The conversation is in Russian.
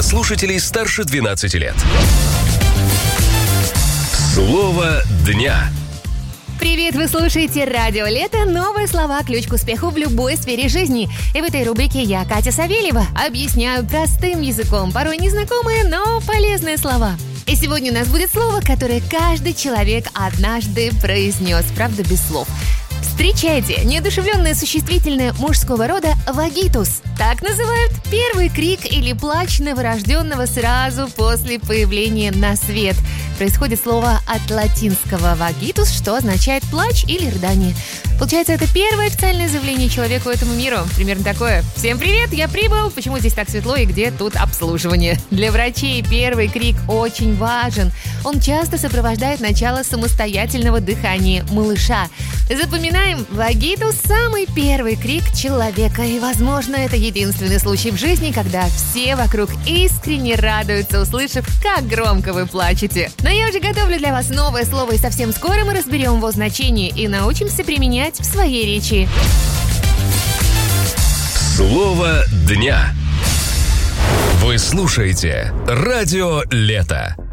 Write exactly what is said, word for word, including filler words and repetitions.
слушателей старше двенадцати лет. Слово дня. Привет, вы слушаете Радио Лето. Новые слова – ключ к успеху в любой сфере жизни. И в этой рубрике я, Катя Савельева, объясняю простым языком порой незнакомые, но полезные слова. И сегодня у нас будет слово, которое каждый человек однажды произнес, правда, без слов. Встречайте неодушевленное существительное мужского рода «вагитус». Так называют первый крик или плач новорожденного сразу после появления на свет. Происходит слово от латинского «вагитус», что означает «плач» или «рыдание». Получается, это первое официальное заявление человеку этому миру. Примерно такое: «Всем привет, я прибыл, почему здесь так светло и где тут обслуживание?» Для врачей первый крик очень важен. Он часто сопровождает начало самостоятельного дыхания малыша. Запоминаем, вагитус – самый первый крик человека. И, возможно, это единственный случай в жизни, когда все вокруг искренне радуются, услышав, как громко вы плачете. Но я уже готовлю для вас новое слово, и совсем скоро мы разберем его значение и научимся применять в своей речи. Слово дня. Вы слушаете Радио Лето.